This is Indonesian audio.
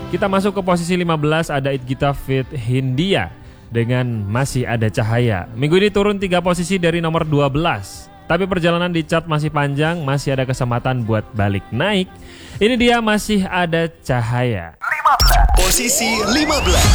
Kita masuk ke posisi 15, ada It Gita feat Hindia dengan Masih Ada Cahaya. Minggu ini turun 3 posisi dari nomor 12. Tapi perjalanan di chart masih panjang, masih ada kesempatan buat balik naik. Ini dia Masih Ada Cahaya. 15. Posisi 15.